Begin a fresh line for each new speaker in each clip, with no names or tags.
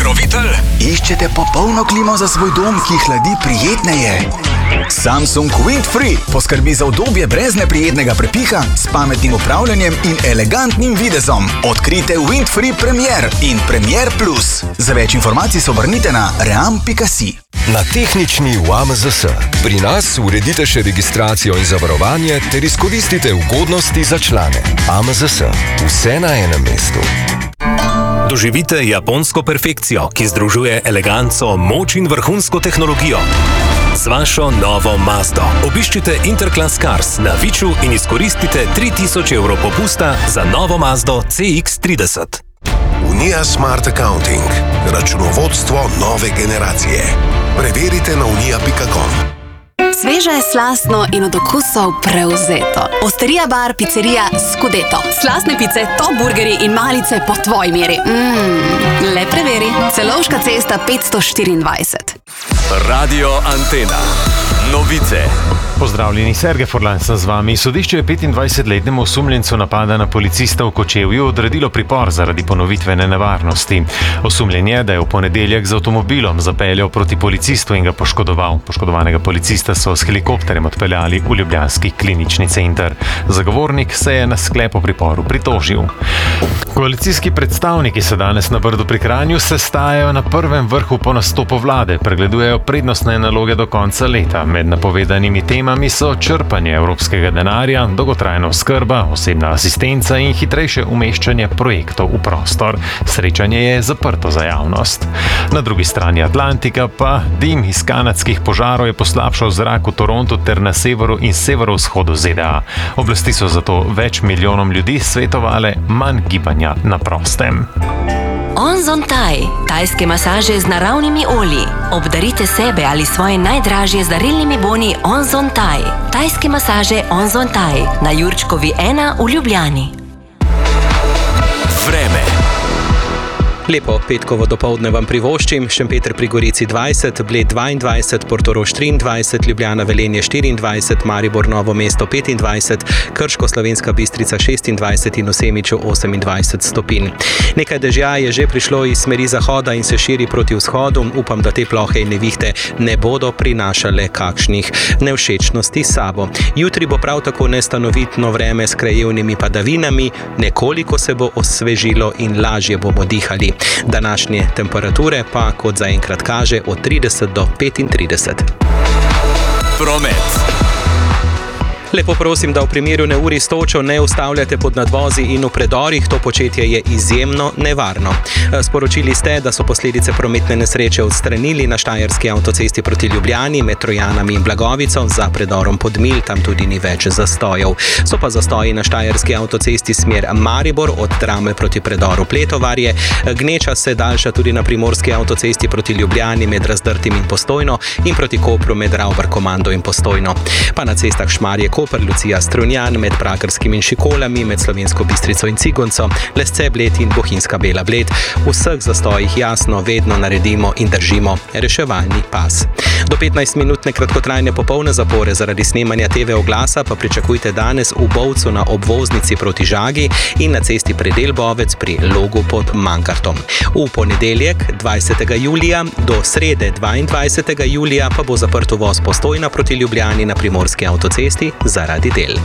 Vetrovitelj?
Iščete popolno klimo za svoj dom, ki hladi prijetneje? Samsung Windfree poskrbi za udobje brez neprijetnega prepiha, s pametnim upravljanjem in elegantnim videzom. Odkrite Windfree Premier in Premier Plus. Za več informacij se obrnite na ream.si.
Na tehnični v AMZS. Pri nas uredite še registracijo in zavarovanje ter izkoristite ugodnosti za člane. AMZS. Vse na enem mestu.
Doživite japonsko perfekcijo, ki združuje eleganco, moč in vrhunsko tehnologijo. Z vašo novo Mazdo obiščite Interclass Cars na Viču in izkoristite 3000 evrov popusta za novo Mazdo CX-30.
Unija Smart Accounting. Računovodstvo nove generacije. Preverite na unija.com.
Sveže, slastno in od okusov prevzeto. Osterija bar, pizzerija Scudetto. Slastne pice, top burgeri in malice po tvoji meri. Le preveri. Celovška cesta 524.
Radio Antena. Novice.
Pozdravljeni, Sergej Forlan sem z vami. Sodišče je 25-letnemu osumljencu napada na policista v Kočevju odredilo pripor zaradi ponovitvene nevarnosti. Osumljen je, da je v ponedeljek z avtomobilom zapeljal proti policistu in ga poškodoval. Poškodovanega policista so s helikopterjem odpeljali v ljubljanski klinični center. Zagovornik se je na sklep o priporu pritožil. Koalicijski predstavniki se danes na Brdu pri Kranju sestajajo na prvem vrhu po nastopu vlade, pregledujejo prednostne naloge do konca leta. Med napovedanimi temami so črpanje evropskega denarja, dolgotrajna oskrba, osebna asistenca in hitrejše umeščanje projektov v prostor. Srečanje je zaprto za javnost. Na drugi strani Atlantika pa dim iz kanadskih požarov je poslabšal zrak v Torontu ter na severu in severovzhodu ZDA. Oblasti so zato več milijonom ljudi svetovale manj gibanja na prostem.
Onzon-Thai. Tajske masaže z naravnimi olji. Obdarite sebe ali svoje najdražje z darilnimi boni Onzon-Thai. Tajske masaže Onzon-Thai na Jurčkovi 1 v Ljubljani.
Vreme.
Lepo petkovo dopoldne vam privoščim. Šempeter pri Gorici 20, Bled 22, Portorož 23, Ljubljana Velenje 24, Maribor Novo mesto 25, Krško Slovenska Bistrica 26 in v Semiču 28 stopinj. Nekaj dežja je že prišlo iz smeri zahoda in se širi proti vzhodu. Upam, da te plohe in nevihte ne bodo prinašale kakšnih nevšečnosti s sabo. Jutri bo prav tako nestanovitno vreme s krajevnimi padavinami, nekoliko se bo osvežilo in lažje bomo dihali. Današnje temperature pa, kot zaenkrat kaže, od 30 do 35.
Promet.
Lepo prosim, da v primeru neurij s točo ne ustavljate pod nadvozi in v predorih, to početje je izjemno nevarno. Sporočili ste, da so posledice prometne nesreče odstranili na Štajerski avtocesti proti Ljubljani med Trojanami in Blagovico za predorom Podmilj, tam tudi ni več zastojev. So pa zastoji na Štajerski avtocesti smer Maribor od Drame proti predoru Pletovarje. Gneča se daljša tudi na Primorski avtocesti proti Ljubljani med Razdrtim in Postojno in proti Kopru med Ravbar-Komando in Postojno. Pa na cestah Šmarje Koper, Lucija Strunjan med Pragerskim in Šikolami, med Slovensko Bistrico in Cigonco, Lesce Bled in Bohinjska Bela Bled. V vseh zastojih jasno vedno naredimo in držimo reševalni pas. Do 15-minutne kratkotrajne popolne zapore zaradi snemanja TV oglasa pa pričakujte danes v Bovcu na obvoznici proti Žagi in na cesti Predel Bovec pri Logu pod Mankartom. V ponedeljek 20. julija do srede 22. julija pa bo zaprt uvoz Postojna proti Ljubljani na Primorski avtocesti zaradi del.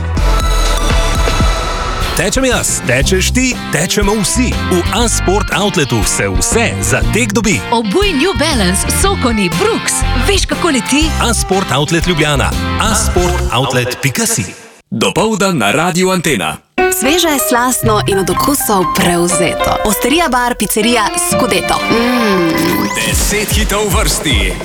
Tečem jaz, tečeš ti, tečemo vsi. V A-Sport Outletu se vse za tek dobi.
Obuj New Balance, Sokoni, Brooks. Veš, kako leti?
A-Sport Outlet Ljubljana. asportoutlet.si. Dopoldan na Radio Antena.
Sveže, slastno in od okusov prevzeto. Osterija bar, pizzerija Scudetto.
10 hitov v vrsti.